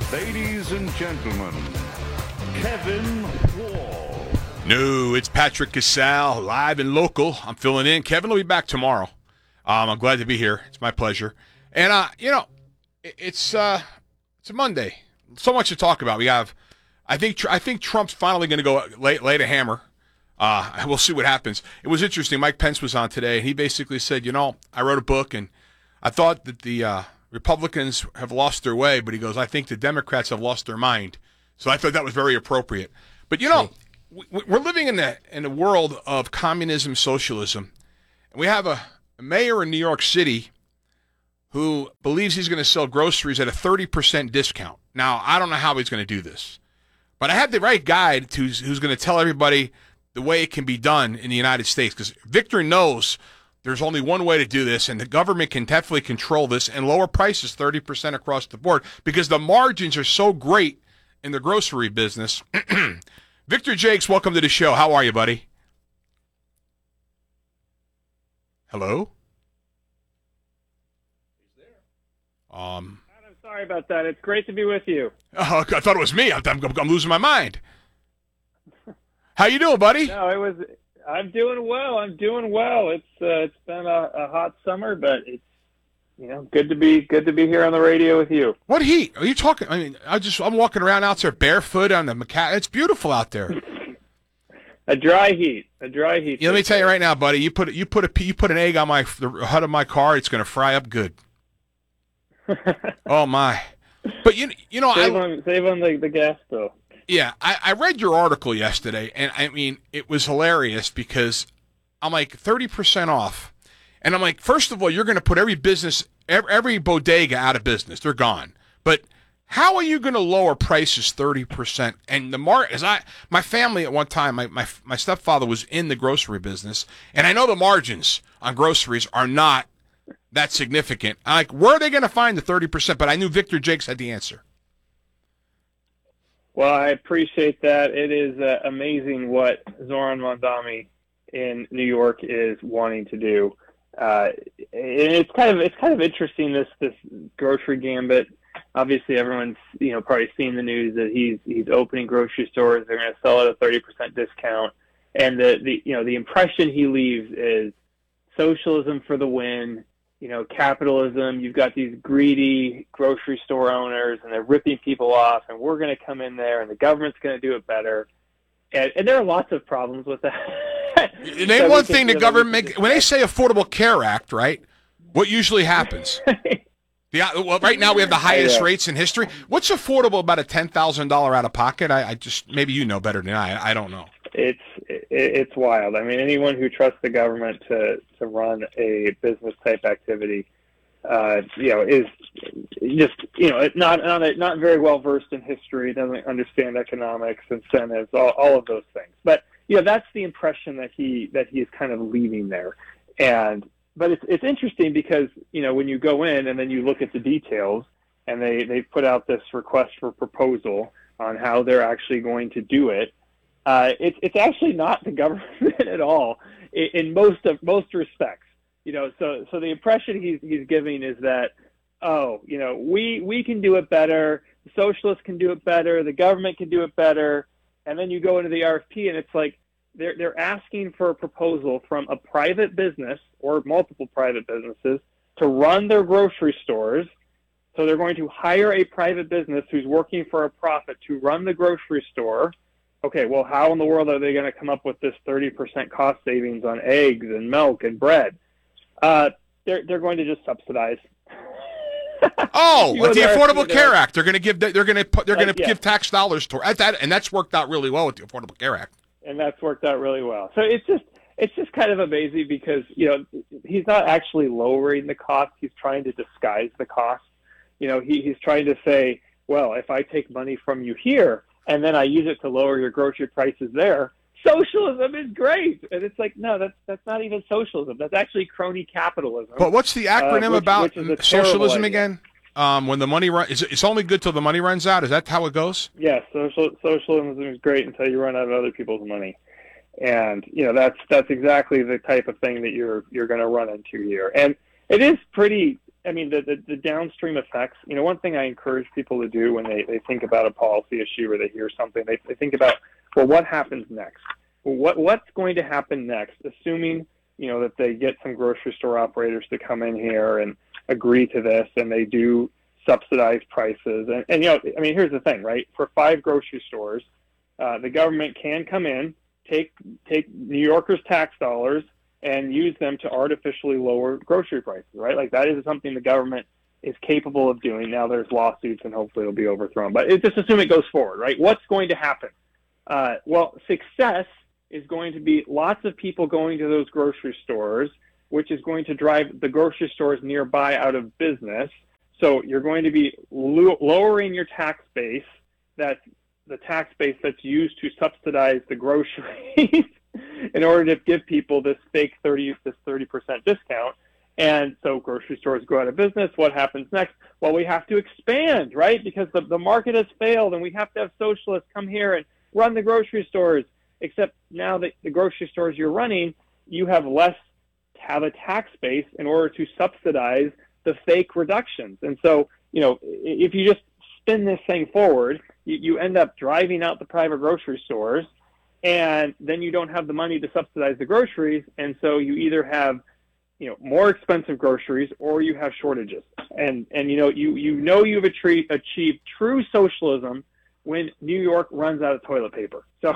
Ladies and gentlemen, Kevin Wall. No, it's Patrick Casale, live and local. I'm filling in. Kevin will be back tomorrow. I'm glad to be here. It's my pleasure. And, it's a Monday. So much to talk about. We have, I think Trump's finally going to go lay a hammer. We'll see what happens. It was interesting. Mike Pence was on today, and he basically said, I wrote a book, and I thought that the Republicans have lost their way, but he goes, I think the Democrats have lost their mind. So I thought that was very appropriate. But, we're living in a world of communism, socialism. And we have a mayor in New York City who believes he's going to sell groceries at a 30% discount. Now, I don't know how he's going to do this. But I have the right guy who's going to tell everybody the way it can be done in the United States. Because Victor knows there's only one way to do this, and the government can definitely control this and lower prices 30% across the board because the margins are so great in the grocery business. Victor Jakes, welcome to the show. How are you, buddy? Hello? He's there. I'm sorry about that. It's great to be with you. Oh, I thought it was me. I'm losing my mind. How you doing, buddy? No, I'm doing well. It's been a hot summer, but it's good to be here on the radio with you. What heat are you talking? I mean, I'm walking around out there barefoot on the It's beautiful out there. A dry heat. Let me tell you right now, buddy. You put an egg on the hood of my car, it's going to fry up good. Oh my! But save on the gas bill. Yeah, I read your article yesterday, and I mean it was hilarious because I'm like 30% off. And I'm like, first of all, you're going to put every bodega out of business. They're gone. But how are you going to lower prices 30%? And my family at one time, my stepfather was in the grocery business, and I know the margins on groceries are not that significant. I'm like, where are they going to find the 30%? But I knew Victor Jakes had the answer. Well, I appreciate that. It is amazing what Zoran Mondami in New York is wanting to do. It's kind of interesting, this grocery gambit. Obviously, everyone's probably seen the news that he's opening grocery stores. They're going to sell at a 30% discount, and the impression he leaves is socialism for the win. Capitalism. You've got these greedy grocery store owners, and they're ripping people off, and we're going to come in there, and the government's going to do it better. And there are lots of problems with that. Name one thing the government when they say Affordable Care Act, right? What usually happens? Well, right now we have the highest rates in history. What's affordable about a $10,000 out of pocket? I just maybe you know better than I don't know. It's wild. I mean, anyone who trusts the government to run a business type activity, is just not very well versed in history, doesn't understand economics, incentives, all of those things. But that's the impression that he is kind of leaving there. But it's interesting because when you go in and then you look at the details, and they put out this request for proposal on how they're actually going to do it. It's actually not the government at all in most respects. So the impression he's giving is that, we can do it better, the socialists can do it better, the government can do it better, and then you go into the RFP and it's like they're asking for a proposal from a private business or multiple private businesses to run their grocery stores. So they're going to hire a private business who's working for a profit to run the grocery store. Okay, well, how in the world are they going to come up with this 30% cost savings on eggs and milk and bread? They're going to just subsidize. With the Affordable Care Act, they're going to give tax dollars toward that, and that's worked out really well with the Affordable Care Act. And that's worked out really well. So it's just kind of amazing because he's not actually lowering the cost; he's trying to disguise the cost. He's trying to say, well, if I take money from you here and then I use it to lower your grocery prices there, socialism is great. And it's like, no, that's not even socialism. That's actually crony capitalism. But what's the acronym about socialism again? When the money it's only good till the money runs out. Is that how it goes? Yes, socialism is great until you run out of other people's money, and that's exactly the type of thing that you're going to run into here. And it is pretty I mean, the downstream effects, one thing I encourage people to do when they think about a policy issue or they hear something, they think about, well, what happens next? Well, what's going to happen next, assuming, that they get some grocery store operators to come in here and agree to this and they do subsidize prices. And here's the thing, right? For 5 grocery stores, the government can come in, take New Yorkers' tax dollars and use them to artificially lower grocery prices, right? Like that is something the government is capable of doing. Now there's lawsuits and hopefully it'll be overthrown, but just assume it goes forward, right? What's going to happen? Well, success is going to be lots of people going to those grocery stores, which is going to drive the grocery stores nearby out of business. So you're going to be lowering your tax base. That's the tax base that's used to subsidize the groceries in order to give people this fake 30% discount. And so grocery stores go out of business. What happens next? Well, we have to expand, right? Because the market has failed and we have to have socialists come here and run the grocery stores. Except now that the grocery stores you're running, you have a tax base in order to subsidize the fake reductions. And so, if you just spin this thing forward, you end up driving out the private grocery stores, and then you don't have the money to subsidize the groceries. And so you either have, more expensive groceries or you have shortages. And you've achieved true socialism when New York runs out of toilet paper. So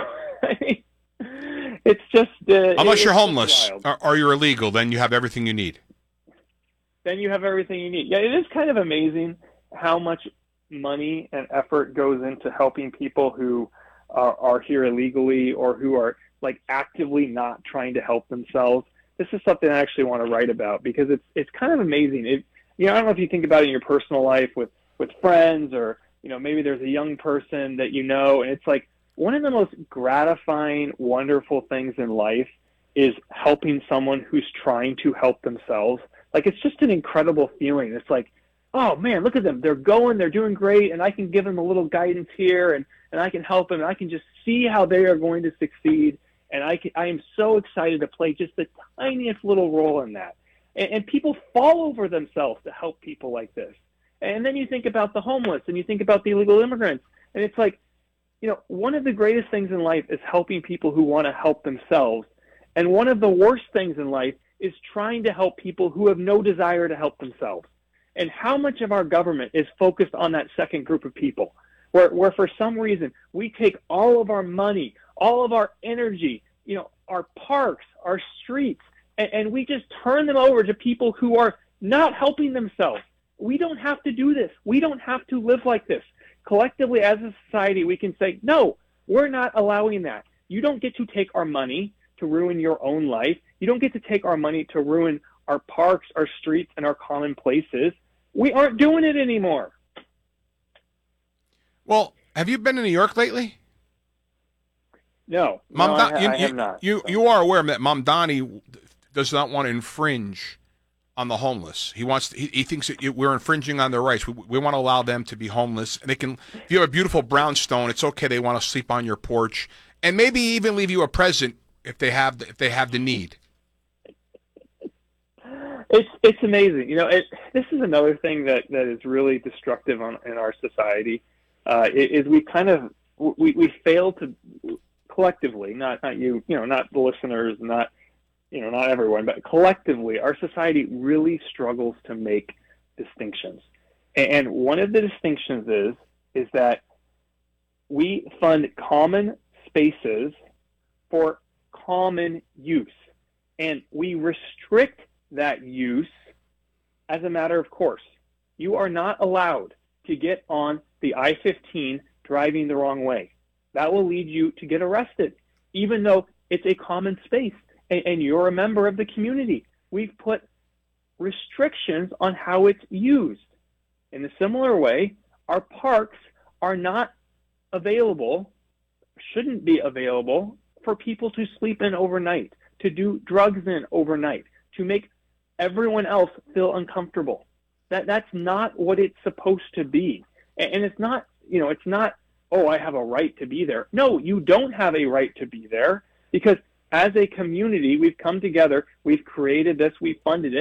it's just unless you're homeless or you're illegal, then you have everything you need. Then you have everything you need. Yeah, it is kind of amazing how much money and effort goes into helping people who are here illegally or who are like actively not trying to help themselves. This is something I actually want to write about because it's kind of amazing. I don't know if you think about it in your personal life with friends or maybe there's a young person that and it's like one of the most gratifying, wonderful things in life is helping someone who's trying to help themselves. Like, it's just an incredible feeling. It's like, oh, man, look at them. They're doing great, and I can give them a little guidance here, and I can help them, and I can just see how they are going to succeed, and I am so excited to play just the tiniest little role in that. And people fall over themselves to help people like this. And then you think about the homeless, and you think about the illegal immigrants, and it's like, one of the greatest things in life is helping people who want to help themselves, and one of the worst things in life is trying to help people who have no desire to help themselves. And how much of our government is focused on that second group of people, where for some reason we take all of our money, all of our energy, our parks, our streets, and we just turn them over to people who are not helping themselves. We don't have to do this. We don't have to live like this. Collectively as a society, we can say, no, we're not allowing that. You don't get to take our money to ruin your own life. You don't get to take our money to ruin our parks, our streets, and our common places. We aren't doing it anymore. Well, have you been to New York lately? No, I have not. You are aware that Mamdani does not want to infringe on the homeless. He thinks that we're infringing on their rights. We want to allow them to be homeless. And they can, if you have a beautiful brownstone, it's okay. They want to sleep on your porch and maybe even leave you a present if they have the need. It's amazing. This is another thing that is really destructive in our society. Is we fail to collectively, not you, not the listeners, not everyone, but collectively, our society really struggles to make distinctions. And one of the distinctions is that we fund common spaces for common use, and we restrict that use as a matter of course. You are not allowed to get on the I-15 driving the wrong way. That will lead you to get arrested, even though it's a common space and you're a member of the community. We've put restrictions on how it's used. In a similar way, our parks are not available, shouldn't be available for people to sleep in overnight, to do drugs in overnight, to make everyone else feel uncomfortable. That's not what it's supposed to be. And it's not, it's not, oh, I have a right to be there. No, you don't have a right to be there because as a community, we've come together, we've created this, we've funded it,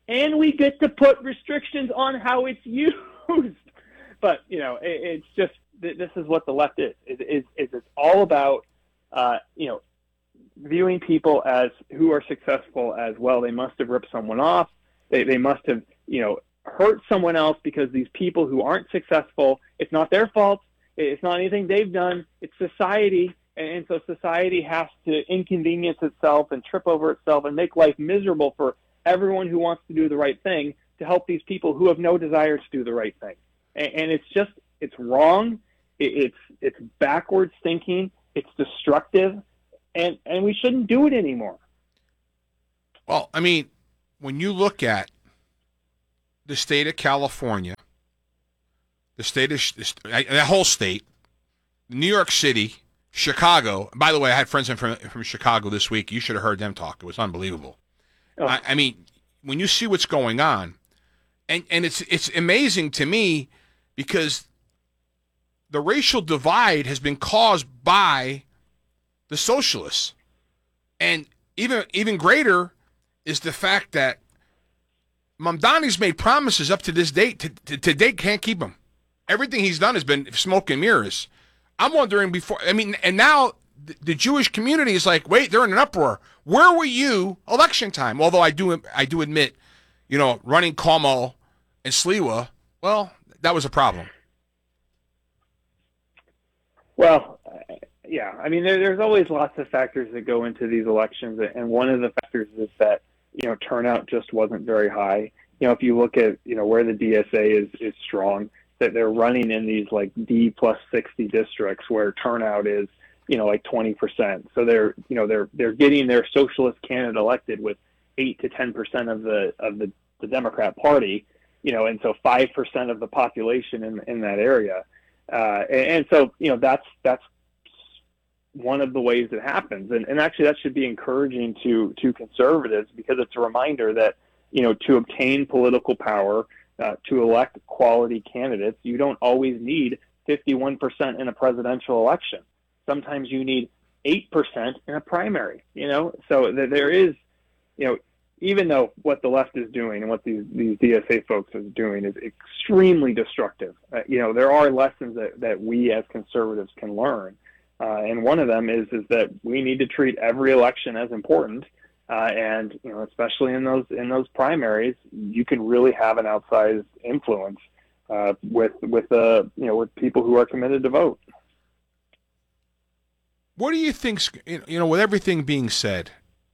and we get to put restrictions on how it's used. But, it's just, this is what the left is. It's all about, viewing people as who are successful as, well, they must have ripped someone off. They must have, hurt someone else, because these people who aren't successful, it's not their fault. It's not anything they've done. It's society. And so society has to inconvenience itself and trip over itself and make life miserable for everyone who wants to do the right thing to help these people who have no desire to do the right thing. And it's wrong. It's backwards thinking. It's destructive. And we shouldn't do it anymore. Well, I mean, when you look at the state of California, that whole state, New York City, Chicago. By the way, I had friends from Chicago this week. You should have heard them talk. It was unbelievable. Oh. I mean, when you see what's going on, and it's amazing to me, because the racial divide has been caused by the socialists. And even greater is the fact that Mamdani's made promises up to this date. To date, can't keep them. Everything he's done has been smoke and mirrors. I'm wondering and now the Jewish community is like, wait, they're in an uproar. Where were you election time? Although I do admit, running Cuomo and Sliwa, well, that was a problem. Well, yeah. I mean, there's always lots of factors that go into these elections, and one of the factors is that turnout just wasn't very high. If you look at where the DSA is strong, that they're running in these like D plus 60 districts where turnout is like 20%. So they're getting their socialist candidate elected with 8 to 10% of the Democrat Party, and so 5% of the population in that area. And so, that's one of the ways it happens. And actually that should be encouraging to conservatives, because it's a reminder that, to obtain political power, to elect quality candidates, you don't always need 51% in a presidential election. Sometimes you need 8% in a primary, so there is, even though what the left is doing and what these DSA folks are doing is extremely destructive, there are lessons that we as conservatives can learn. And one of them is that we need to treat every election as important. And especially in those primaries, you can really have an outsized influence with people who are committed to vote. What do you think? With everything being said,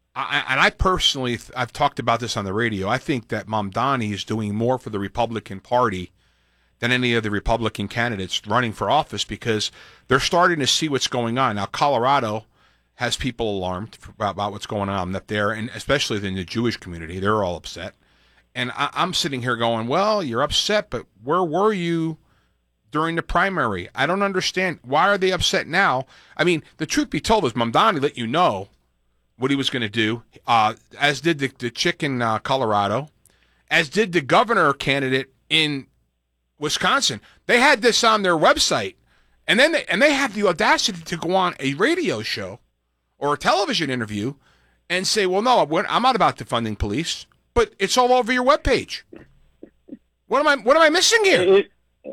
I personally, I've talked about this on the radio. I think that Mamdani is doing more for the Republican Party than any of the Republican candidates running for office, because they're starting to see what's going on now. Colorado has people alarmed about what's going on up there, and especially in the Jewish community. They're all upset. And I'm sitting here going, well, you're upset, but where were you during the primary? I don't understand. Why are they upset now? I mean, the truth be told is Mamdani let you know what he was going to do, as did the chick in Colorado, as did the governor candidate in Wisconsin. They had this on their website, and then they have the audacity to go on a radio show or a television interview and say, well, no, I'm not about defunding police, but it's all over your webpage. What am I missing here?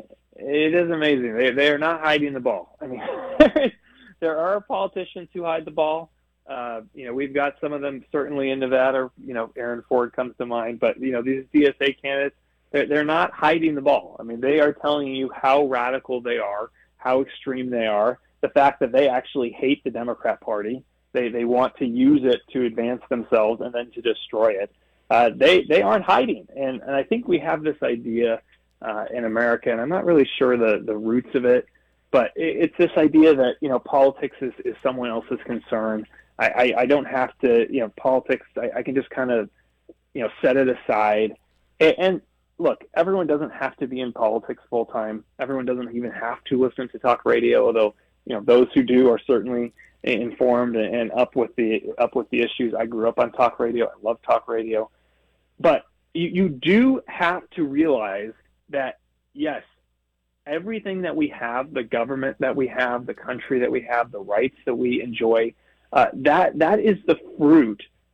It is amazing. They are not hiding the ball. I mean, there are politicians who hide the ball. We've got some of them certainly in Nevada. Aaron Ford comes to mind, but these DSA candidates, they're not hiding the ball. I mean, they are telling you how radical they are, how extreme they are, the fact that they actually hate the Democrat Party. They want to use it to advance themselves and then to destroy it. They aren't hiding. And I think we have this idea in America, and I'm not really sure the roots of it, but it's this idea that, politics is someone else's concern. I don't have to, politics, I can just kind of, set it aside. And look, everyone doesn't have to be in politics full time. Everyone doesn't even have to listen to talk radio, although, those who do are certainly informed and up with the issues. I grew up on talk radio. I love talk radio. But you do have to realize that, yes, everything that we have, the government that we have, the country that we have, the rights that we enjoy, that is the fruit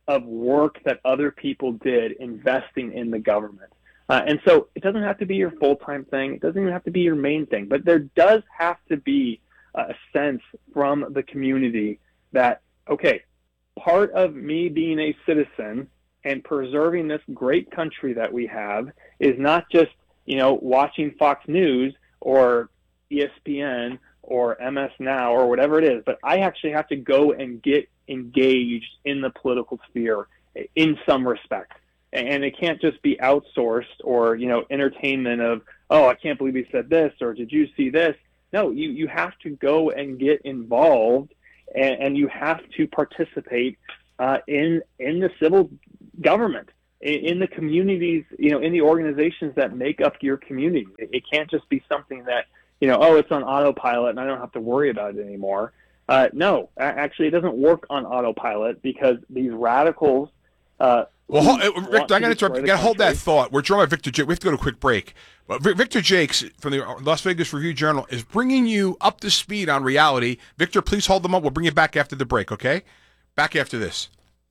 of work that other people did investing in the government. And so it doesn't have to be your full-time thing. It doesn't even have to be your main thing. But there does have to be a sense from the community that, okay, part of me being a citizen and preserving this great country that we have is not just, watching Fox News or ESPN or MS Now or whatever it is, but I actually have to go and get engaged in the political sphere in some respect. And it can't just be outsourced or, entertainment of, oh, I can't believe he said this, or did you see this? No, you have to go and get involved, and you have to participate in the civil government, in the communities, in the organizations that make up your community. It can't just be something that, it's on autopilot and I don't have to worry about it anymore. No, actually, it doesn't work on autopilot because these radicals. Well, Rick, I'm going to interrupt. You got to hold that thought. We're joined by Victor Jakes. We have to go to a quick break. But Victor Jakes from the Las Vegas Review-Journal is bringing you up to speed on reality. Victor, please hold them up. We'll bring you back after the break, okay? Back after this.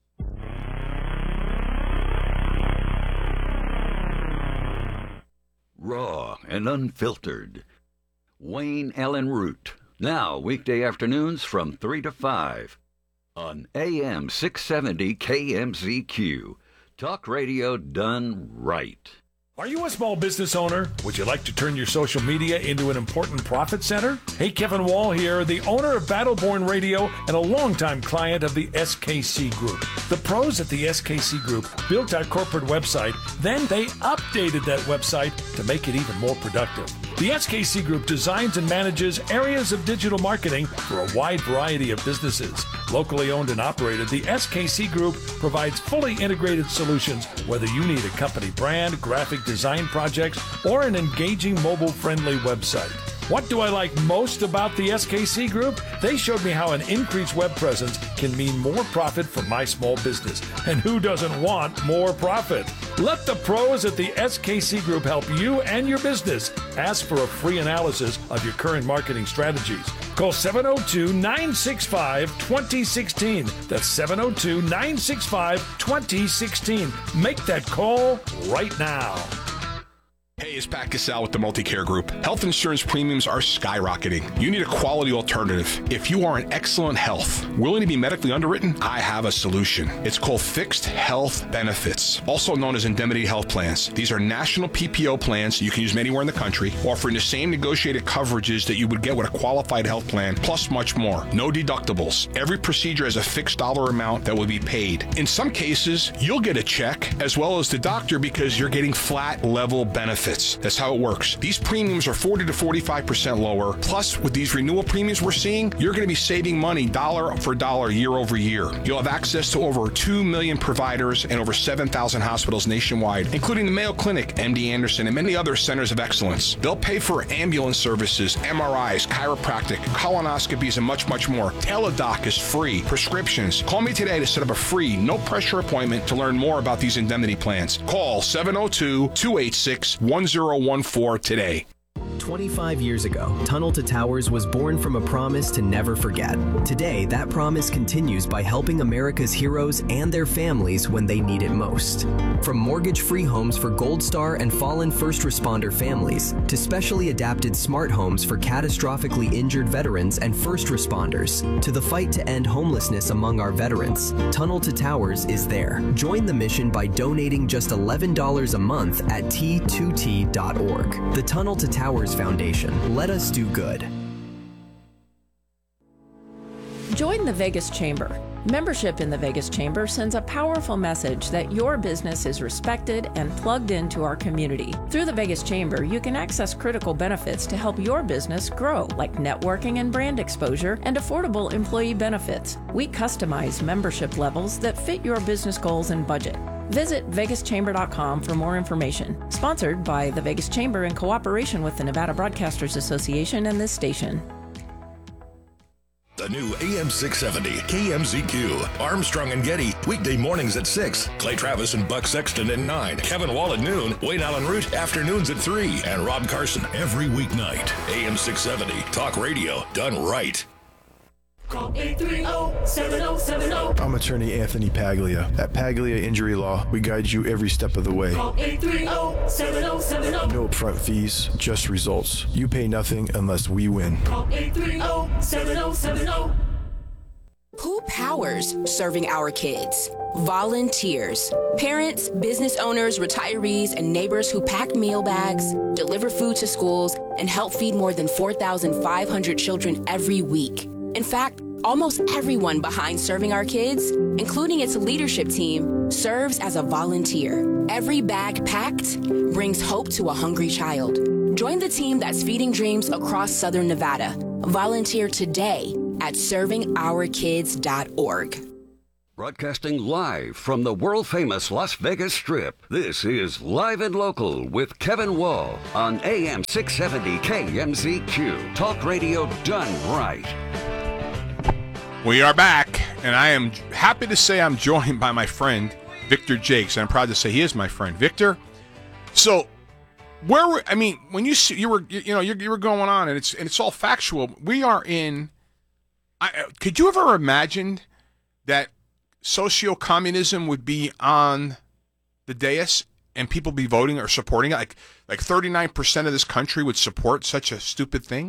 Raw and unfiltered. Wayne Allen Root. Now, weekday afternoons from 3 to 5 on AM 670 KMZQ. Talk radio done right. Are you a small business owner? Would you like to turn your social media into an important profit center? Hey, Kevin Wall here, the owner of Battleborn Radio and a longtime client of the SKC Group. The pros at the SKC Group built our corporate website, then they updated that website to make it even more productive. The SKC Group designs and manages areas of digital marketing for a wide variety of businesses. Locally owned and operated, the SKC Group provides fully integrated solutions, whether you need a company brand, graphic design projects, or an engaging mobile-friendly website. What do I like most about the SKC Group? They showed me how an increased web presence can mean more profit for my small business. And who doesn't want more profit? Let the pros at the SKC Group help you and your business. Ask for a free analysis of your current marketing strategies. Call 702-965-2016. That's 702-965-2016. Make that call right now. Hey, it's Pat Cassell with the Multicare Group. Health insurance premiums are skyrocketing. You need a quality alternative. If you are in excellent health, willing to be medically underwritten, I have a solution. It's called Fixed Health Benefits, also known as indemnity health plans. These are national PPO plans you can use anywhere in the country, offering the same negotiated coverages that you would get with a qualified health plan, plus much more. No deductibles. Every procedure has a fixed dollar amount that will be paid. In some cases, you'll get a check as well as the doctor because you're getting flat level benefits. That's how it works. These premiums are 40 to 45% lower. Plus, with these renewal premiums we're seeing, you're going to be saving money dollar for dollar year over year. You'll have access to over 2 million providers and over 7,000 hospitals nationwide, including the Mayo Clinic, MD Anderson, and many other centers of excellence. They'll pay for ambulance services, MRIs, chiropractic, colonoscopies, and much, much more. Teledoc is free. Prescriptions. Call me today to set up a free, no-pressure appointment to learn more about these indemnity plans. Call 702-286-1014 today. 25 years ago, Tunnel to Towers was born from a promise to never forget. Today, that promise continues by helping America's heroes and their families when they need it most. From mortgage-free homes for Gold Star and fallen first responder families, to specially adapted smart homes for catastrophically injured veterans and first responders, to the fight to end homelessness among our veterans, Tunnel to Towers is there. Join the mission by donating just $11 a month at T2T.org. The Tunnel to Towers Foundation. Let us do good. Join the Vegas Chamber. Membership in the Vegas Chamber sends a powerful message that your business is respected and plugged into our community. Through the Vegas Chamber, you can access critical benefits to help your business grow, like networking and brand exposure and affordable employee benefits. We customize membership levels that fit your business goals and budget. Visit vegaschamber.com for more information. Sponsored by the Vegas Chamber in cooperation with the Nevada Broadcasters Association and this station. The new AM 670 KMZQ. Armstrong and Getty, weekday mornings at 6. Clay Travis and Buck Sexton at 9. Kevin Wall at noon. Wayne Allen Root, afternoons at 3. And Rob Carson every weeknight. AM 670, talk radio done right. Call 830-7070. I'm attorney Anthony Paglia. At Paglia Injury Law, we guide you every step of the way. Call 830-7070. No upfront fees, just results. You pay nothing unless we win. Call 830-7070. Who powers serving our kids? Volunteers. Parents, business owners, retirees, and neighbors who pack meal bags, deliver food to schools, and help feed more than 4,500 children every week. In fact, almost everyone behind Serving Our Kids, including its leadership team, serves as a volunteer. Every bag packed brings hope to a hungry child. Join the team that's feeding dreams across Southern Nevada. Volunteer today at ServingOurKids.org. Broadcasting live from the world-famous Las Vegas Strip, this is Live and Local with Kevin Wall on AM 670 KMZQ. Talk radio done right. We are back, and I am happy to say I'm joined by my friend, Victor Jakes, and I'm proud to say he is my friend. Victor, so when you were going on, and it's all factual. We are in. Could you ever imagine that socio-communism would be on the dais and people be voting or supporting it? Like 39% of this country would support such a stupid thing?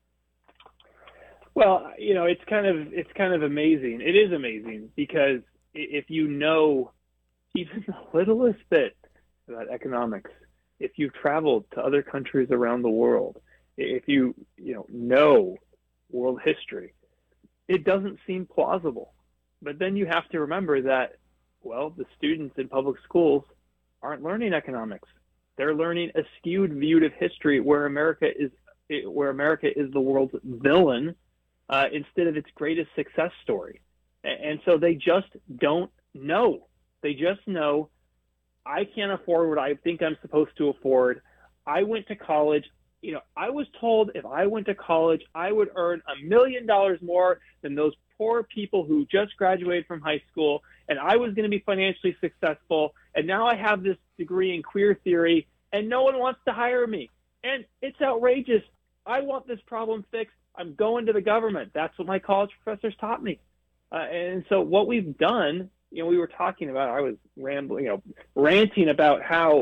Well, it's kind of amazing. It is amazing because if you know even the littlest bit about economics, if you've traveled to other countries around the world, if you know world history, it doesn't seem plausible. But then you have to remember that, well, the students in public schools aren't learning economics. They're learning a skewed view of history where America is the world's villain instead of its greatest success story. And so they just don't know. They just know, I can't afford what I think I'm supposed to afford. I went to college. I was told if I went to college, I would earn $1 million more than those poor people who just graduated from high school, and I was going to be financially successful. And now I have this degree in queer theory, and no one wants to hire me. And it's outrageous. I want this problem fixed. I'm going to the government. That's what my college professors taught me. And so what we've done, we were talking about, I was ranting about how,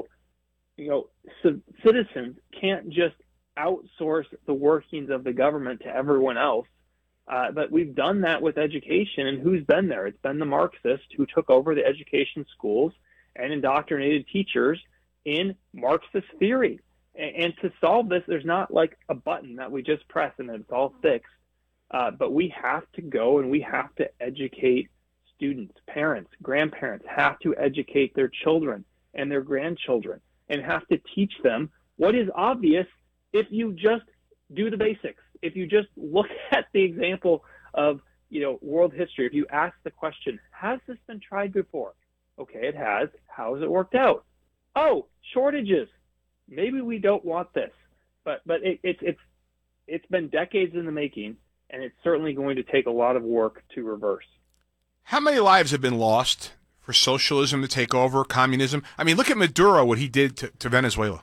citizens can't just outsource the workings of the government to everyone else. But we've done that with education, and who's been there? It's been the Marxists who took over the education schools and indoctrinated teachers in Marxist theory. And to solve this, there's not like a button that we just press and it's all fixed. But we have to go and we have to educate students, parents, grandparents have to educate their children and their grandchildren and have to teach them what is obvious if you just do the basics. If you just look at the example of, world history, if you ask the question, has this been tried before? Okay, it has. How has it worked out? Oh, shortages. Maybe we don't want this. But it's been decades in the making, and it's certainly going to take a lot of work to reverse. How many lives have been lost for socialism to take over, communism? I mean, look at Maduro, what he did to Venezuela.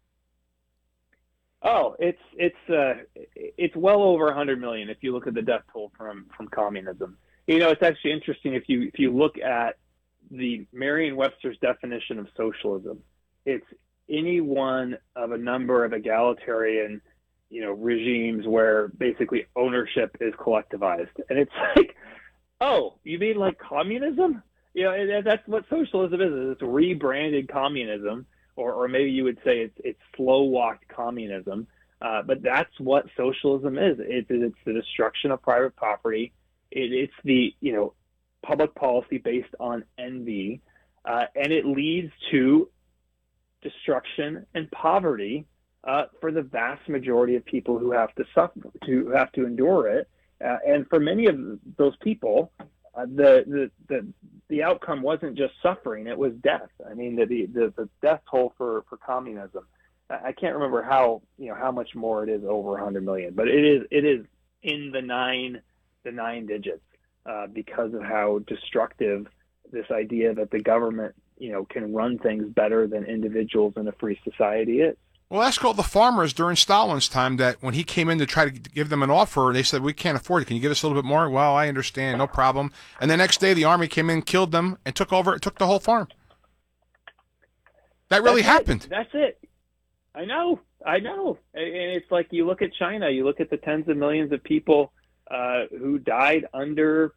Oh, it's well over 100 million if you look at the death toll from communism. It's actually interesting if you look at the Merriam-Webster's definition of socialism. It's any one of a number of egalitarian, regimes where basically ownership is collectivized. And it's like, oh, you mean like communism? That's what socialism is. It's rebranded communism. Or maybe you would say it's slow-walked communism, but that's what socialism is. It's the destruction of private property. It's the public policy based on envy, and it leads to destruction and poverty for the vast majority of people who have to suffer, who have to endure it. And for many of those people, the outcome wasn't just suffering; it was death. I mean, the death toll for communism. I can't remember how much more it is over 100 million, but it is in the nine digits because of how destructive this idea that the government can run things better than individuals in a free society is. Well, ask all the farmers during Stalin's time that when he came in to try to give them an offer, they said, we can't afford it. Can you give us a little bit more? Well, I understand. No problem. And the next day, the army came in, killed them, and took the whole farm. That really happened. That's it. I know. And it's like you look at China, you look at the tens of millions of people who died under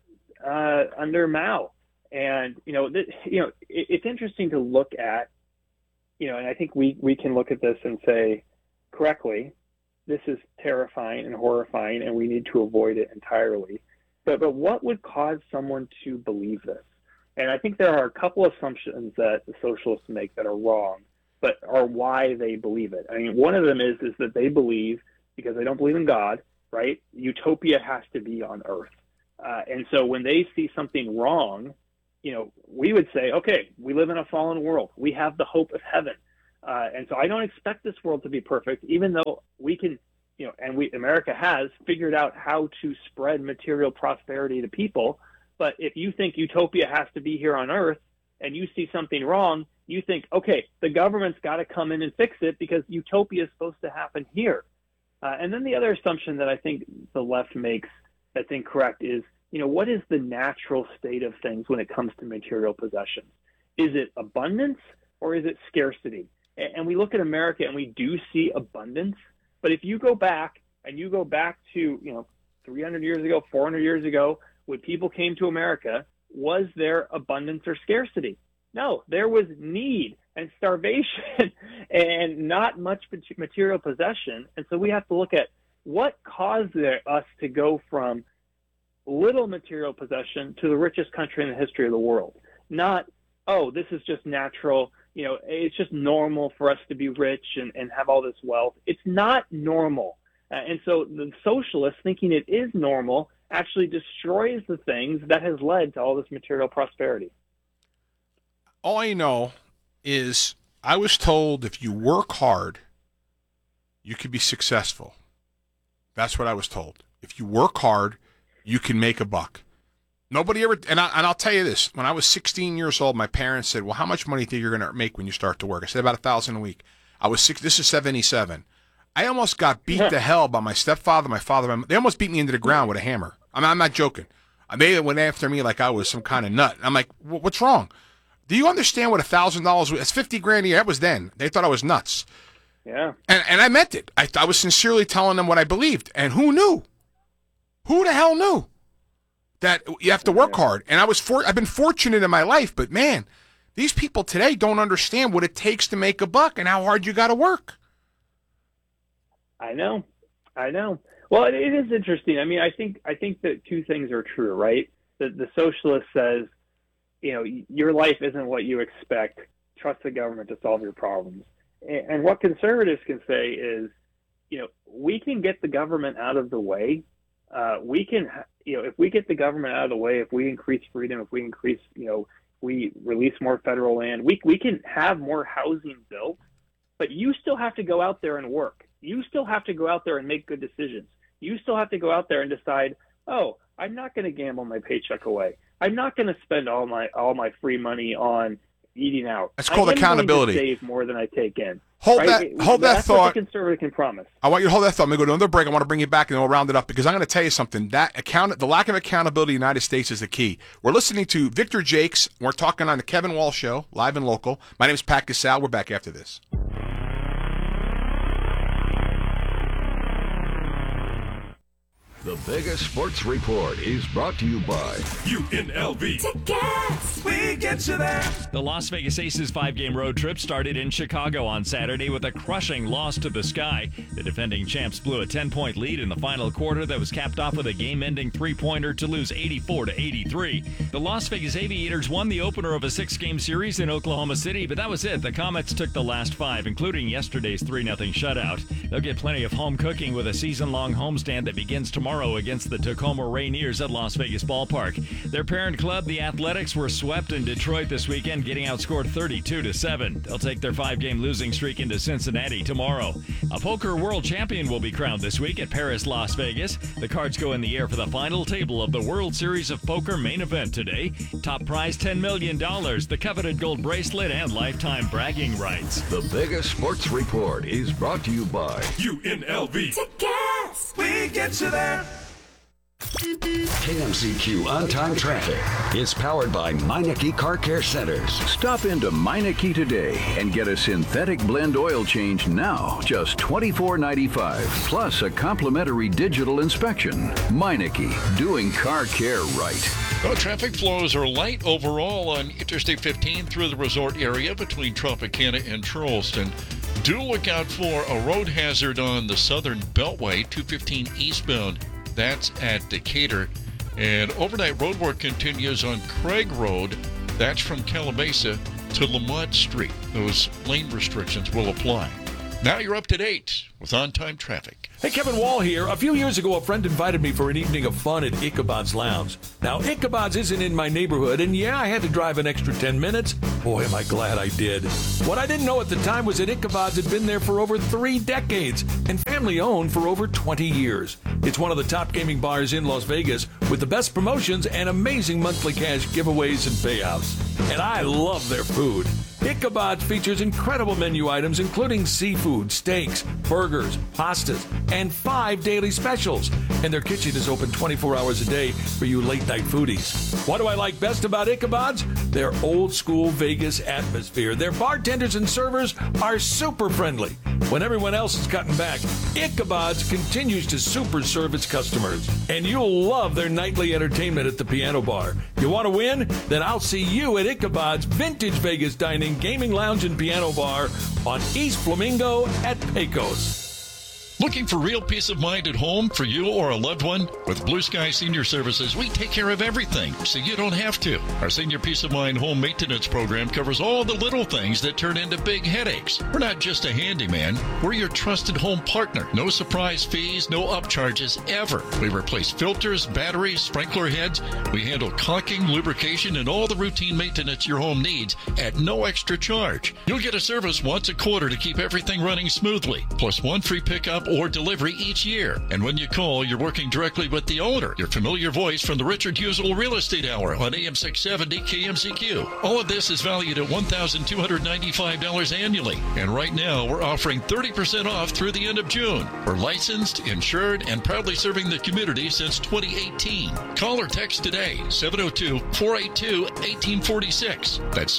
Mao. And, it's interesting to look at, and I think we can look at this and say correctly, this is terrifying and horrifying, and we need to avoid it entirely. But what would cause someone to believe this? And I think there are a couple assumptions that the socialists make that are wrong, but are why they believe it. I mean, one of them is that they believe, because they don't believe in God, right? Utopia has to be on earth. And so when they see something wrong, we would say, okay, we live in a fallen world. We have the hope of heaven. And so I don't expect this world to be perfect, even though we can, America has figured out how to spread material prosperity to people. But if you think utopia has to be here on earth and you see something wrong, you think, okay, the government's got to come in and fix it because utopia is supposed to happen here. And then the other assumption that I think the left makes that's incorrect is, what is the natural state of things when it comes to material possessions? Is it abundance or is it scarcity? And we look at America and we do see abundance. But if you go back to, 300 years ago, 400 years ago, when people came to America, was there abundance or scarcity? No, there was need and starvation and not much material possession. And so we have to look at what caused us to go from little material possession to the richest country in the history of the world. Not, this is just natural. It's just normal for us to be rich and have all this wealth. It's not normal. And so the socialists thinking it is normal actually destroys the things that has led to all this material prosperity. All I know is I was told if you work hard, you can be successful. That's what I was told. If you work hard, you can make a buck. Nobody ever, and I'll tell you this, when I was 16 years old, my parents said, well, how much money do you think you're going to make when you start to work? I said, about $1,000 a week. This is 77. I almost got beat to hell by my stepfather, my father. They almost beat me into the ground with a hammer. I'm not joking. They went after me like I was some kind of nut. I'm like, what's wrong? Do you understand what $1,000 was? It's $50,000 a year. That was then. They thought I was nuts. Yeah. And I meant it. I was sincerely telling them what I believed. And who knew? Who the hell knew that you have to work hard? And I've been fortunate in my life, but man, these people today don't understand what it takes to make a buck and how hard you got to work. I know. Well, it is interesting. I mean, I think that two things are true, right? The socialist says, your life isn't what you expect. Trust the government to solve your problems. And what conservatives can say is, we can get the government out of the way. We can, if we get the government out of the way, if we increase freedom, if we increase, we release more federal land, we can have more housing built, but you still have to go out there and work. You still have to go out there and make good decisions. You still have to go out there and decide, I'm not going to gamble my paycheck away. I'm not going to spend all my free money on eating out. That's called accountability. I'm going to save more than I take in. Hold that thought. That's what the conservative can promise. I want you to hold that thought. I'm going to go to another break. I want to bring you back and then we'll round it up because I'm going to tell you something. The lack of accountability in the United States is the key. We're listening to Victor Jakes. We're talking on the Kevin Wall Show, live and local. My name is Pat Casal. We're back after this. The Vegas Sports Report is brought to you by UNLV. Tickets! We get you there. The Las Vegas Aces 5-game road trip started in Chicago on Saturday with a crushing loss to the Sky. The defending champs blew a 10-point lead in the final quarter that was capped off with a game-ending three-pointer to lose 84-83. The Las Vegas Aviators won the opener of a 6-game series in Oklahoma City, but that was it. The Comets took the last 5, including yesterday's 3-0 shutout. They'll get plenty of home cooking with a season-long homestand that begins tomorrow 0 against the Tacoma Rainiers at Las Vegas Ballpark. Their parent club, the Athletics, were swept in Detroit this weekend, getting outscored 32-7. They'll take their 5-game losing streak into Cincinnati tomorrow. A poker world champion will be crowned this week at Paris, Las Vegas. The cards go in the air for the final table of the World Series of Poker main event today. Top prize $10 million, the coveted gold bracelet, and lifetime bragging rights. The Vegas Sports Report is brought to you by UNLV. Tickets. We get you there. KMZQ On-Time Traffic is powered by Meineke Car Care Centers. Stop into Meineke today and get a synthetic blend oil change now, just $24.95, plus a complimentary digital inspection. Meineke, doing car care right. Well, traffic flows are light overall on Interstate 15 through the resort area between Tropicana and Charleston. Do look out for a road hazard on the Southern Beltway, 215 eastbound. That's at Decatur. And overnight road work continues on Craig Road. That's from Calamasa to Lamont Street. Those lane restrictions will apply. Now you're up to date with On-Time Traffic. Hey, Kevin Wall here. A few years ago, a friend invited me for an evening of fun at Ichabod's Lounge. Now, Ichabod's isn't in my neighborhood, and yeah, I had to drive an extra 10 minutes. Boy, am I glad I did. What I didn't know at the time was that Ichabod's had been there for over 3 decades and family-owned for over 20 years. It's one of the top gaming bars in Las Vegas with the best promotions and amazing monthly cash giveaways and payouts. And I love their food. Ichabod's features incredible menu items including seafood, steaks, burgers, pastas, and 5 daily specials. And their kitchen is open 24 hours a day for you late-night foodies. What do I like best about Ichabod's? Their old-school Vegas atmosphere. Their bartenders and servers are super friendly. When everyone else is cutting back, Ichabod's continues to super serve its customers. And you'll love their nightly entertainment at the piano bar. You want to win? Then I'll see you at Ichabod's Vintage Vegas Dining, Gaming Lounge, and Piano Bar on East Flamingo at Pecos. Looking for real peace of mind at home for you or a loved one? With Blue Sky Senior Services, we take care of everything, so you don't have to. Our Senior Peace of Mind home maintenance program covers all the little things that turn into big headaches. We're not just a handyman. We're your trusted home partner. No surprise fees, no upcharges, ever. We replace filters, batteries, sprinkler heads. We handle caulking, lubrication, and all the routine maintenance your home needs at no extra charge. You'll get a service once a quarter to keep everything running smoothly, plus 1 free pickup or delivery each year. And when you call, you're working directly with the owner. Your familiar voice from the Richard Husel Real Estate Hour on AM 670 KMZQ. All of this is valued at $1,295 annually. And right now, we're offering 30% off through the end of June. We're licensed, insured, and proudly serving the community since 2018. Call or text today, 702-482-1846. That's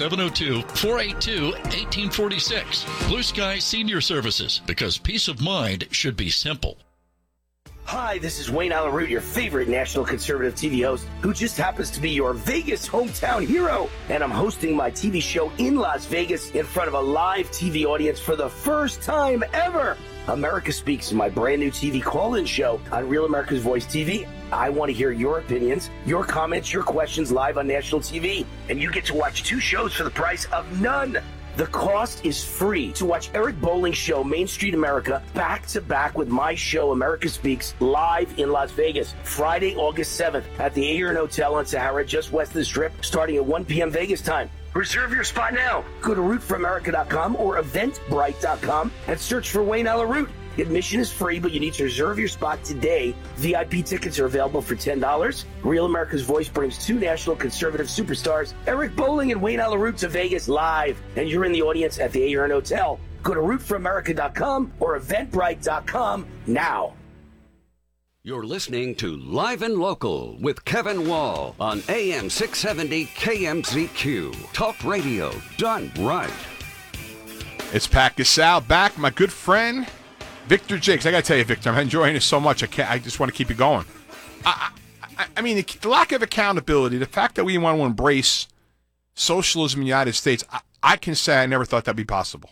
702-482-1846. Blue Sky Senior Services, because peace of mind should be simple. Hi, this is Wayne Allen Root, your favorite national conservative TV host, who just happens to be your Vegas hometown hero. And I'm hosting my TV show in Las Vegas in front of a live TV audience for the first time ever. America Speaks is my brand new TV call-in show on Real America's Voice TV. I want to hear your opinions, your comments, your questions live on national TV. And you get to watch 2 shows for the price of none. The cost is free to watch Eric Bolling's show, Main Street America, back-to-back with my show, America Speaks, live in Las Vegas, Friday, August 7th at the Aeon Hotel on Sahara, just west of the Strip, starting at 1 p.m. Vegas time. Reserve your spot now. Go to rootforamerica.com or eventbrite.com and search for Wayne Allen Root. Admission is free, but you need to reserve your spot today. VIP tickets are available for $10. Real America's Voice brings 2 national conservative superstars, Eric Bolling and Wayne Allen Root, to Vegas live. And you're in the audience at the Aeon Hotel. Go to rootforamerica.com or eventbrite.com now. You're listening to Live and Local with Kevin Wall on AM 670 KMZQ. Talk radio done right. It's Pat Gasal back, my good friend Victor Jakes. I got to tell you, Victor, I'm enjoying this so much. I just want to keep it going. I mean, the lack of accountability, the fact that we want to embrace socialism in the United States, I can say I never thought that'd be possible.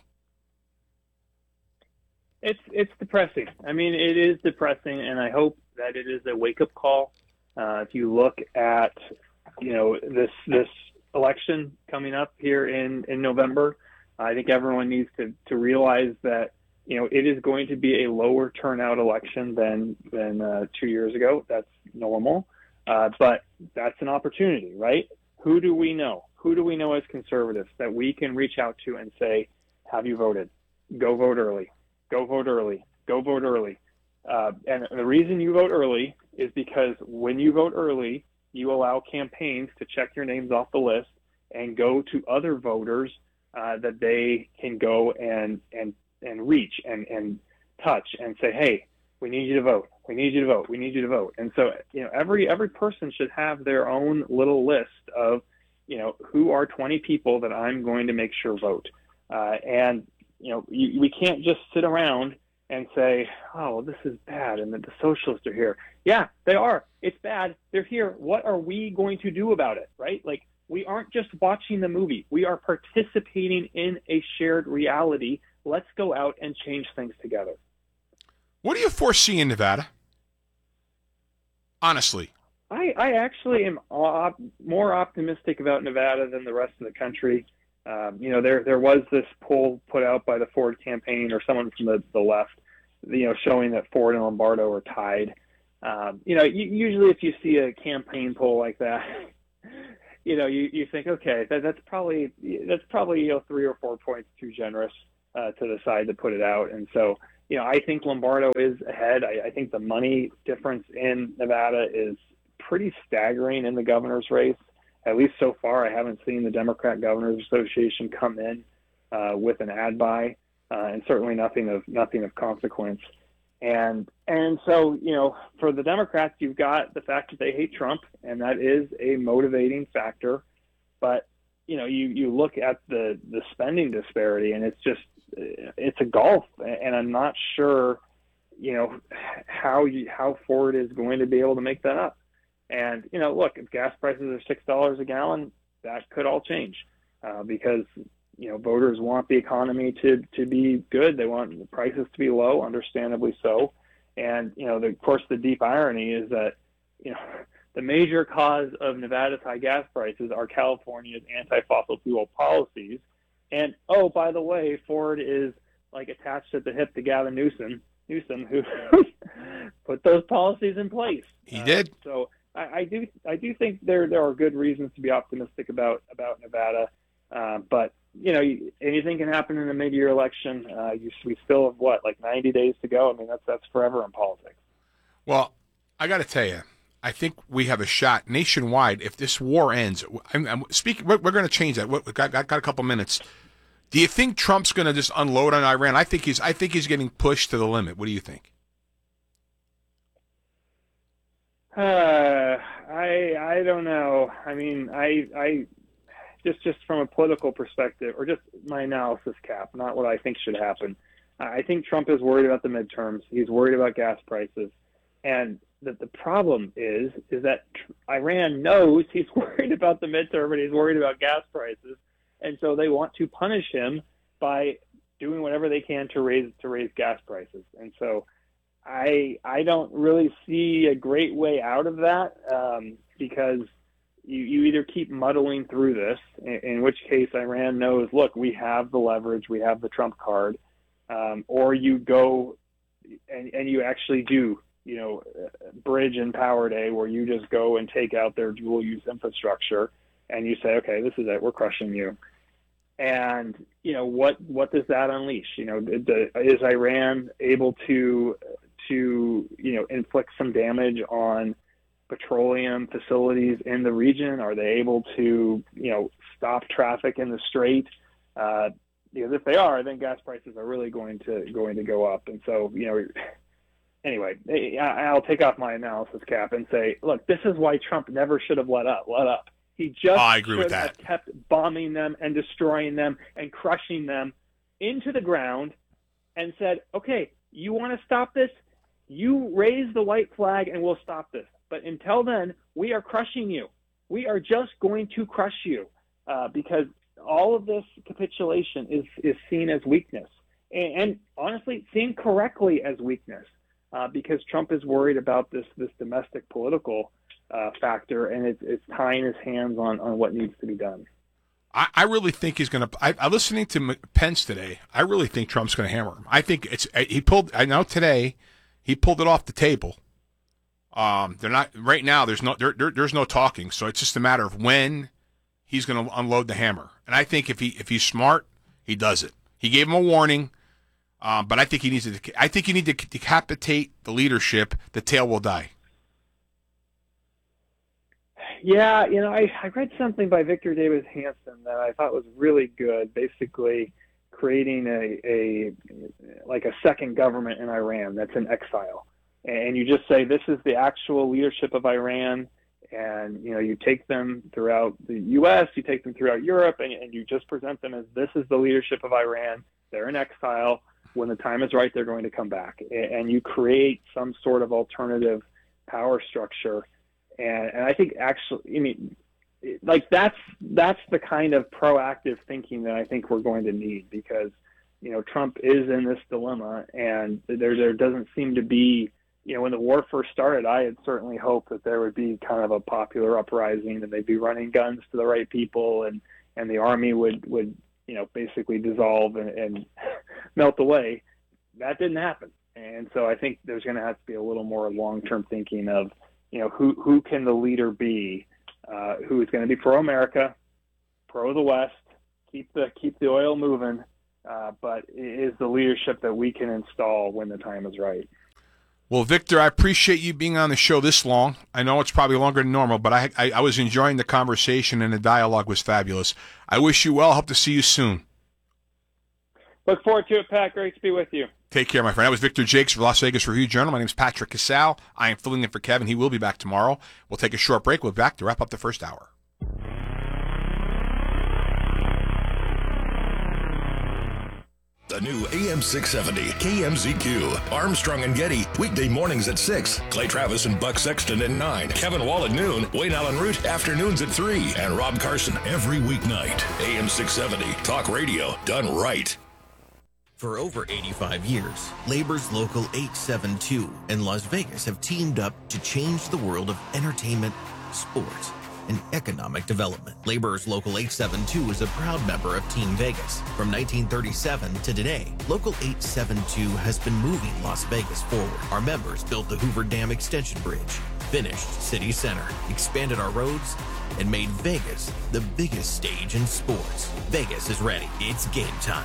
It's depressing. I mean, it is depressing, and I hope that it is a wake-up call. If you look at, this election coming up here in November, I think everyone needs to realize that it is going to be a lower turnout election than 2 years ago. That's normal, but that's an opportunity, right? Who do we know? Who do we know as conservatives that we can reach out to and say, have you voted? Go vote early. Go vote early. Go vote early. And the reason you vote early is because when you vote early, you allow campaigns to check your names off the list and go to other voters that they can go and reach and touch and say, hey, we need you to vote. We need you to vote. We need you to vote. And so, every person should have their own little list of, who are 20 people that I'm going to make sure vote. We can't just sit around and say, oh, well, this is bad and that the socialists are here. Yeah, they are. It's bad. They're here. What are we going to do about it, right? Like, we aren't just watching the movie. We are participating in a shared reality. Let's go out and change things together. What do you foresee in Nevada? Honestly. I actually am more optimistic about Nevada than the rest of the country. There was this poll put out by the Ford campaign or someone from the left, showing that Ford and Lombardo are tied. Usually if you see a campaign poll like that, you think, okay, that's probably 3 or 4 points too generous to the side to put it out. And so, I think Lombardo is ahead. I think the money difference in Nevada is pretty staggering in the governor's race. At least so far, I haven't seen the Democrat Governors Association come in with an ad buy, and certainly nothing of consequence. And so, for the Democrats, you've got the fact that they hate Trump, and that is a motivating factor. But, you look at the spending disparity, and it's a gulf, and I'm not sure, how Ford is going to be able to make that up. And, look, if gas prices are $6 a gallon, that could all change because, voters want the economy to be good. They want the prices to be low, understandably so. And, of course, the deep irony is that, the major cause of Nevada's high gas prices are California's anti-fossil fuel policies. And, oh, by the way, Ford is, attached at the hip to Gavin Newsom, who put those policies in place. He did. So I do think there are good reasons to be optimistic about Nevada, but anything can happen in a mid-year election. We still have 90 days to go. I mean that's forever in politics. Well, I got to tell you, I think we have a shot nationwide if this war ends. I'm speaking. We're going to change that. Got a couple minutes. Do you think Trump's going to just unload on Iran? I think he's getting pushed to the limit. What do you think? I don't know. I mean, I just from a political perspective, or just my analysis, Cap, not what I think should happen. I think Trump is worried about the midterms. He's worried about gas prices, and the problem is that Iran knows he's worried about the midterm and he's worried about gas prices, and so they want to punish him by doing whatever they can to raise gas prices, and so. I don't really see a great way out of that because you either keep muddling through this, in which case Iran knows, look, we have the leverage, we have the Trump card, or you go and you actually do, bridge and power day where you just go and take out their dual use infrastructure and you say, okay, this is it, we're crushing you. And, what does that unleash? Is Iran able to inflict some damage on petroleum facilities in the region? Are they able to, stop traffic in the strait? Because if they are, then gas prices are really going to go up. And so, anyway, I'll take off my analysis cap and say, look, this is why Trump never should have let up. He just should have kept bombing them and destroying them and crushing them into the ground and said, okay, you want to stop this? You raise the white flag and we'll stop this. But until then, we are crushing you. We are just going to crush you because all of this capitulation is seen as weakness. And honestly, seen correctly as weakness because Trump is worried about this domestic political factor, and it's tying his hands on what needs to be done. I really think he's going to. I listening to Pence today. I really think Trump's going to hammer him. I think I know today he pulled it off the table. They're not right now. There's no talking. So it's just a matter of when he's going to unload the hammer. And I think if he's smart, he does it. He gave him a warning, but I think he needs to. I think you need to decapitate the leadership. The tail will die. Yeah, I read something by Victor Davis Hanson that I thought was really good. Basically, creating a second government in Iran that's in exile, and you just say this is the actual leadership of Iran, and you take them throughout the U.S., you take them throughout Europe, and you just present them as this is the leadership of Iran. They're in exile. When the time is right, they're going to come back, and you create some sort of alternative power structure. And I think actually, that's the kind of proactive thinking that I think we're going to need, because, Trump is in this dilemma, and there doesn't seem to be, when the war first started, I had certainly hoped that there would be kind of a popular uprising and they'd be running guns to the right people, and the army would basically dissolve and melt away. That didn't happen. And so I think there's going to have to be a little more long-term thinking of, who can the leader be, who is going to be pro-America, pro the West, keep the oil moving, but is the leadership that we can install when the time is right. Well, Victor, I appreciate you being on the show this long. I know it's probably longer than normal, but I was enjoying the conversation, and the dialogue was fabulous. I wish you well. Hope to see you soon. Look forward to it, Pat. Great to be with you. Take care, my friend. That was Victor Jakes for Las Vegas Review-Journal. My name is Patrick Casale. I am filling in for Kevin. He will be back tomorrow. We'll take a short break. We'll be back to wrap up the first hour. The new AM 670 KMZQ. Armstrong and Getty. Weekday mornings at 6. Clay Travis and Buck Sexton at 9. Kevin Wall at noon. Wayne Allen Root afternoons at 3. And Rob Carson every weeknight. AM 670. Talk radio done right. For over 85 years, Labor's Local 872 in Las Vegas have teamed up to change the world of entertainment, sports, and economic development. Labor's Local 872 is a proud member of Team Vegas. From 1937 to today, Local 872 has been moving Las Vegas forward. Our members built the Hoover Dam Extension Bridge, finished City Center, expanded our roads, and made Vegas the biggest stage in sports. Vegas is ready. It's game time.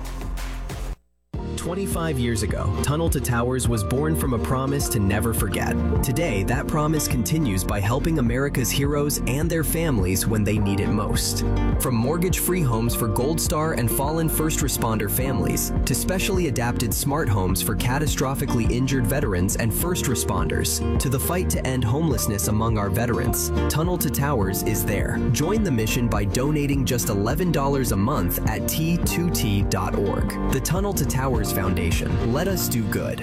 25 years ago, Tunnel to Towers was born from a promise to never forget. Today, that promise continues by helping America's heroes and their families when they need it most. From mortgage-free homes for Gold Star and fallen first responder families, to specially adapted smart homes for catastrophically injured veterans and first responders, to the fight to end homelessness among our veterans, Tunnel to Towers is there. Join the mission by donating just $11 a month at T2T.org. The Tunnel to Towers Foundation. Let us do good.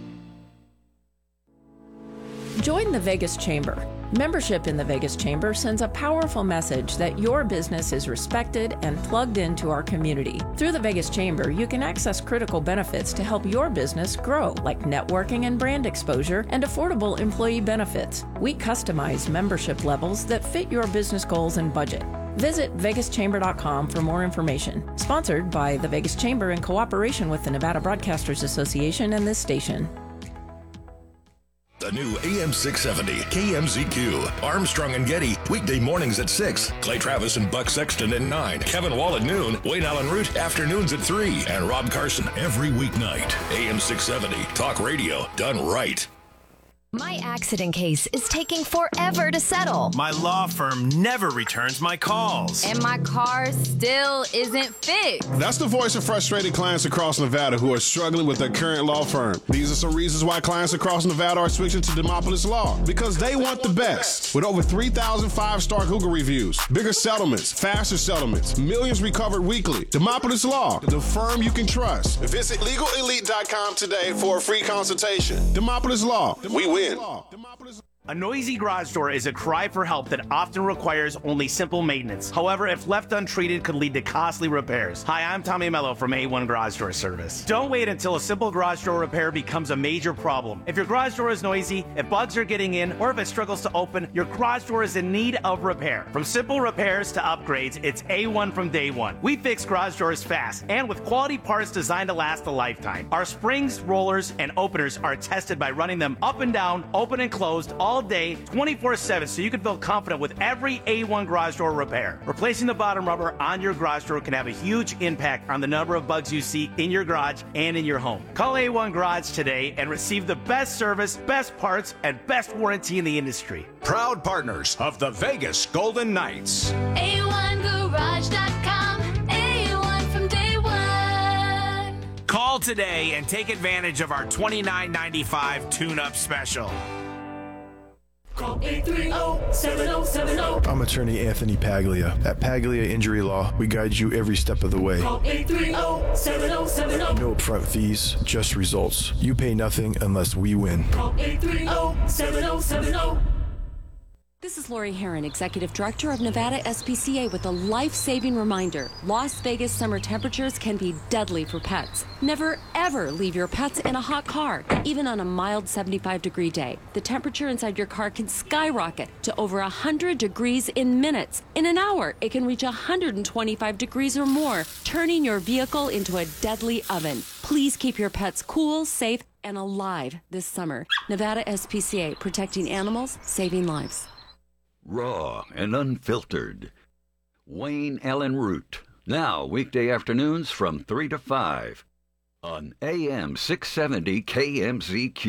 Join the Vegas Chamber. Membership in the Vegas Chamber sends a powerful message that your business is respected and plugged into our community. Through the Vegas Chamber, you can access critical benefits to help your business grow, like networking and brand exposure and affordable employee benefits. We customize membership levels that fit your business goals and budget. Visit vegaschamber.com for more information. Sponsored by the Vegas Chamber in cooperation with the Nevada Broadcasters Association and this station. The new AM 670 KMZQ. Armstrong and Getty. Weekday mornings at 6. Clay Travis and Buck Sexton at 9. Kevin Wall at noon. Wayne Allen Root afternoons at 3. And Rob Carson every weeknight. AM 670. Talk radio done right. My accident case is taking forever to settle. My law firm never returns my calls. And my car still isn't fixed. That's the voice of frustrated clients across Nevada who are struggling with their current law firm. These are some reasons why clients across Nevada are switching to Demopolis Law. Because they want the best. With over 3,000 5-star Google reviews, bigger settlements, faster settlements, millions recovered weekly. Demopolis Law, the firm you can trust. Visit LegalElite.com today for a free consultation. Demopolis Law. We win. A noisy garage door is a cry for help that often requires only simple maintenance. However, if left untreated, could lead to costly repairs. Hi, I'm Tommy Mello from A1 Garage Door Service. Don't wait until a simple garage door repair becomes a major problem. If your garage door is noisy, if bugs are getting in, or if it struggles to open, your garage door is in need of repair. From simple repairs to upgrades, it's A1 from day one. We fix garage doors fast and with quality parts designed to last a lifetime. Our springs, rollers, and openers are tested by running them up and down, open and closed all day, 24/7, so you can feel confident with every A1 garage door repair. Replacing the bottom rubber on your garage door can have a huge impact on the number of bugs you see in your garage and in your home. Call A1 Garage today and receive the best service, best parts, and best warranty in the industry. Proud partners of the Vegas Golden Knights. A1Garage.com. A1 from day one. Call today and take advantage of our $29.95 tune-up special. Call 830-7070. I'm attorney Anthony Paglia. At Paglia Injury Law, we guide you every step of the way. Call 830-7070. No upfront fees, just results. You pay nothing unless we win. Call 830-7070. This is Lori Herron, Executive Director of Nevada SPCA, with a life-saving reminder. Las Vegas summer temperatures can be deadly for pets. Never, ever leave your pets in a hot car, even on a mild 75-degree day. The temperature inside your car can skyrocket to over 100 degrees in minutes. In an hour, it can reach 125 degrees or more, turning your vehicle into a deadly oven. Please keep your pets cool, safe, and alive this summer. Nevada SPCA, protecting animals, saving lives. Raw and unfiltered. Wayne Allen Root. Now, weekday afternoons from 3 to 5 on AM 670 KMZQ.